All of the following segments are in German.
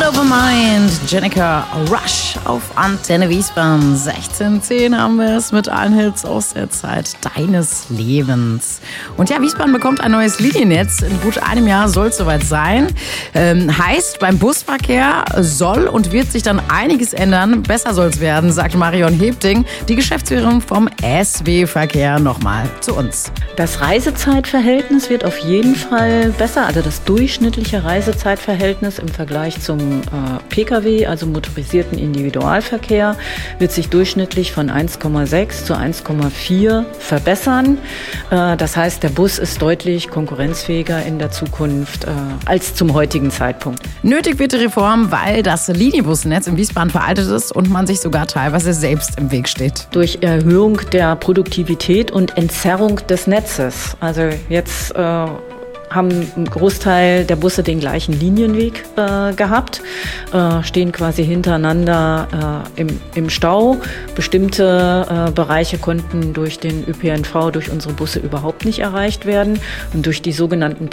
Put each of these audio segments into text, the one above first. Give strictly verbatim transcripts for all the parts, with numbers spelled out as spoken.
Overmind, Jenica Rush auf Antenne Wiesbaden. sechzehn Uhr zehn haben wir es mit allen Hits aus der Zeit deines Lebens. Und ja, Wiesbaden bekommt ein neues Liniennetz. In gut einem Jahr soll es soweit sein. Ähm, heißt, beim Busverkehr soll und wird sich dann einiges ändern. Besser soll es werden, sagt Marion Hebting, die Geschäftsführerin vom S W-Verkehr, nochmal zu uns. Das Reisezeitverhältnis wird auf jeden Fall besser, also das durchschnittliche Reisezeitverhältnis im Vergleich zum äh, Pkw, also motorisierten Individualverkehr, wird sich durchschnittlich von eins Komma sechs zu eins Komma vier verbessern. Äh, das heißt, der Bus ist deutlich konkurrenzfähiger in der Zukunft äh, als zum heutigen Zeitpunkt. Nötig wird die Reform, weil das Linienbusnetz in Wiesbaden veraltet ist und man sich sogar teilweise selbst im Weg steht. Durch Erhöhung der Produktivität und Entzerrung des Netzes. Also jetzt äh, haben ein Großteil der Busse den gleichen Linienweg äh, gehabt, äh, stehen quasi hintereinander äh, im, im Stau. Bestimmte äh, Bereiche konnten durch den Ö P N V, durch unsere Busse überhaupt nicht erreicht werden. Und durch die sogenannten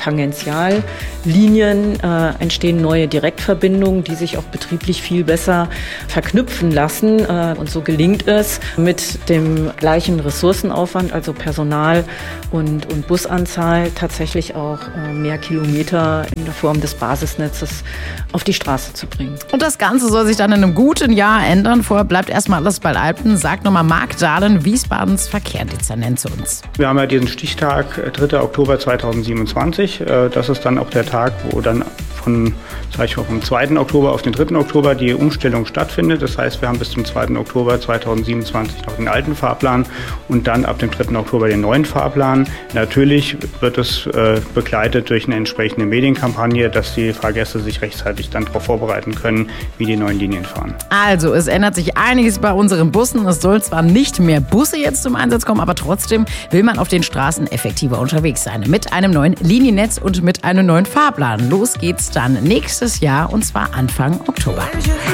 Tangentiallinien äh, entstehen neue Direktverbindungen, die sich auch betrieblich viel besser verknüpfen lassen. Äh, und so gelingt es mit dem gleichen Ressourcenaufwand, also Personal und, und Busanzahl, tatsächlich auch mehr Kilometer in der Form des Basisnetzes auf die Straße zu bringen. Und das Ganze soll sich dann in einem guten Jahr ändern. Vorher bleibt erstmal alles bei Alpen. Sagt nochmal Marc Dahlen, Wiesbadens Verkehrsdezernent, zu uns. Wir haben ja diesen Stichtag dritter Oktober zweitausendsiebenundzwanzig. Das ist dann auch der Tag, wo dann von, sag ich mal, vom zweiten Oktober auf den dritten Oktober die Umstellung stattfindet. Das heißt, wir haben bis zum zweiten Oktober zweitausendsiebenundzwanzig noch den alten Fahrplan und dann ab dem dritten Oktober den neuen Fahrplan. Natürlich wird es äh, begleitet durch eine entsprechende Medienkampagne, dass die Fahrgäste sich rechtzeitig dann darauf vorbereiten können, wie die neuen Linien fahren. Also, es ändert sich einiges bei unseren Bussen. Es soll zwar nicht mehr Busse jetzt zum Einsatz kommen, aber trotzdem will man auf den Straßen effektiver unterwegs sein. Mit einem neuen Liniennetz und mit einem neuen Fahrplan. Los geht's dann nächstes Jahr und zwar Anfang Oktober.